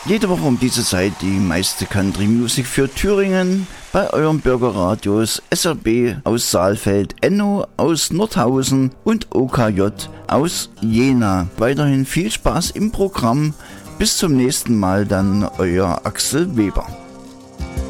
Jede Woche um diese Zeit die meiste Country Music für Thüringen bei euren Bürgerradios SRB aus Saalfeld, Enno aus Nordhausen und OKJ aus Jena. Weiterhin viel Spaß im Programm. Bis zum nächsten Mal dann, euer Axel Weber.